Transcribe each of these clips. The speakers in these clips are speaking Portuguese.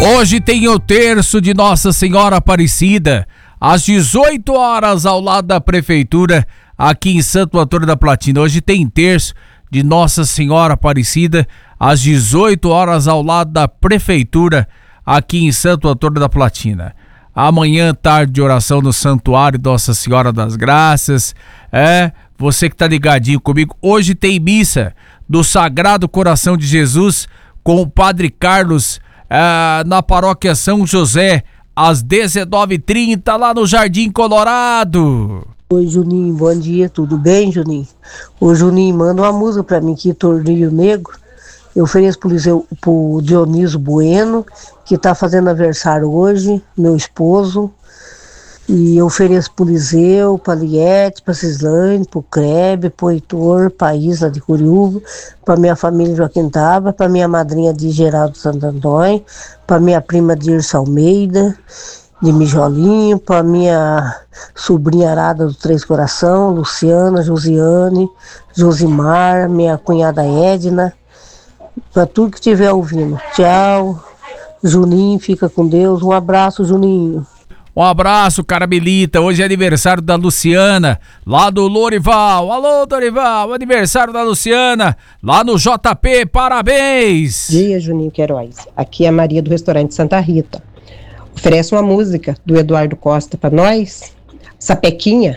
Hoje tem o terço de Nossa Senhora Aparecida, às 18 horas, ao lado da Prefeitura, aqui em Santo Antônio da Platina. Hoje tem terço de Nossa Senhora Aparecida, às 18 horas, ao lado da Prefeitura, aqui em Santo Antônio da Platina. Amanhã, tarde de oração no Santuário Nossa Senhora das Graças. Você que tá ligadinho comigo, hoje tem missa do Sagrado Coração de Jesus com o Padre Carlos, na paróquia São José, às 19h30, lá no Jardim Colorado. Oi, Juninho, bom dia, tudo bem, Juninho? Ô, Juninho, manda uma música pra mim aqui, Torneio Negro. Eu ofereço pro Dionísio Bueno, que tá fazendo aniversário hoje, meu esposo. E eu ofereço pro Liseu, pra Liette, pra Cislane, pro Krebe, pro Heitor, pra Isa de Curiúva, pra minha família Joaquim Taba, pra minha madrinha de Geraldo Santo Antônio, pra minha prima Dirce Almeida, de Mijolinho, pra minha sobrinha Arada do Três Coração, Luciana, Josiane, Josimar, minha cunhada Edna, pra tudo que estiver ouvindo. Tchau, Juninho, fica com Deus, um abraço, Juninho. Um abraço, Carmelita. Hoje é aniversário da Luciana, lá do Lorival. Alô, Dorival, aniversário da Luciana, lá no JP, parabéns! Bom dia, Juninho Queiroz. Aqui é a Maria do restaurante Santa Rita. Oferece uma música do Eduardo Costa para nós, Sapequinha,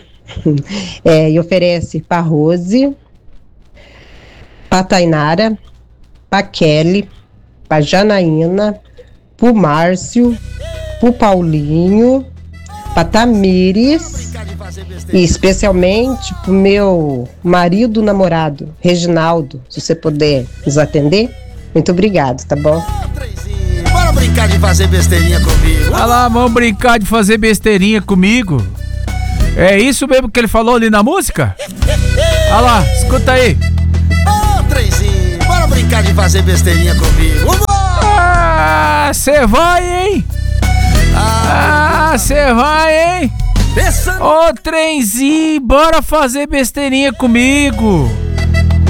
e oferece para Rose, para Tainara, para Kelly, para Janaína, para Márcio, pro Paulinho, pra Tamires e especialmente pro meu marido namorado, Reginaldo, se você puder nos atender. Muito obrigado, tá bom? Bora brincar de fazer besteirinha comigo. Olha lá, vamos brincar de fazer besteirinha comigo. É isso mesmo que ele falou ali na música? Olha lá, escuta aí. Ô, trenzinho, bora brincar de fazer besteirinha comigo. Cê vai, hein? Cê vai, hein? Ô, trenzinho, bora fazer besteirinha comigo.